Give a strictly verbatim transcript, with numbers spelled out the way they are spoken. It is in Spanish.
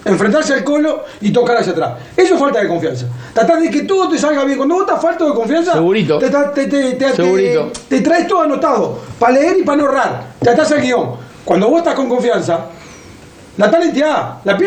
enfrentarse al colo y tocar hacia atrás. Eso es falta de confianza. Tratar de que todo te salga bien. Cuando vos estás falto de confianza, Segurito. Te, te, te, te, Segurito. te, te traes todo anotado, para leer y para no errar. Te atás al guión. Cuando vos estás con confianza, la talenteás, la